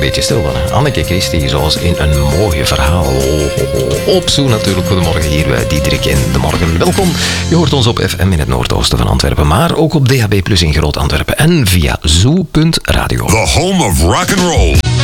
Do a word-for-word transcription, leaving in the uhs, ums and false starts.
beetje stil van. Anneke Christie, zoals in een mooi verhaal. Oh, oh, oh. Op Zoo natuurlijk. Goedemorgen hier bij Diederik in de Morgen. Welkom. Je hoort ons op F M in het noordoosten van Antwerpen, maar ook op D A B plus in Groot Antwerpen en via zoo punt radio. The home of rock and roll.